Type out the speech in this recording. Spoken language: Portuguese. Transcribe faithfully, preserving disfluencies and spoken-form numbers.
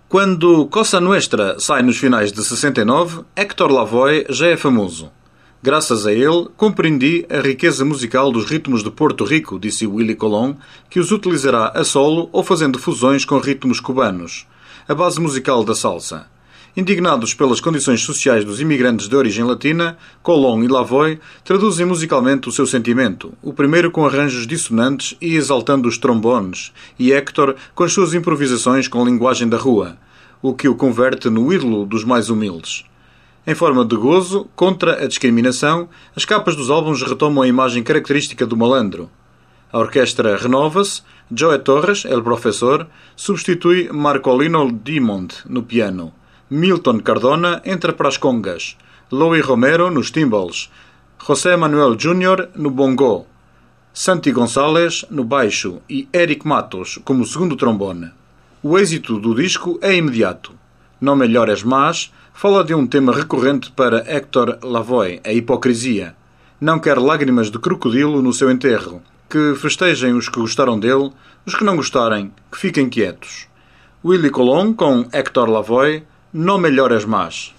Quando Cosa Nuestra sai nos finais de sessenta e nove, Héctor Lavoe já é famoso. Graças a ele, compreendi a riqueza musical dos ritmos de Porto Rico, disse Willie Colón, que os utilizará a solo ou fazendo fusões com ritmos cubanos, a base musical da salsa. Indignados pelas condições sociais dos imigrantes de origem latina, Colón e Lavoe traduzem musicalmente o seu sentimento, o primeiro com arranjos dissonantes e exaltando os trombones, e Héctor com as suas improvisações com linguagem da rua, o que o converte no ídolo dos mais humildes. Em forma de gozo, contra a discriminação, as capas dos álbuns retomam a imagem característica do malandro. A orquestra renova-se, Joe Torres, El Professor, substitui Marcolino Dimond no piano. Milton Cardona entra para as congas, Louis Romero nos timbales, José Manuel Júnior no bongó, Santi Gonçalves no baixo e Eric Matos como segundo trombone. O êxito do disco é imediato. Não Melhores Más fala de um tema recorrente para Héctor Lavoe, a hipocrisia. Não quer lágrimas de crocodilo no seu enterro. Que festejem os que gostaram dele, os que não gostarem, que fiquem quietos. Willie Colón com Héctor Lavoe, Não Melhores Más.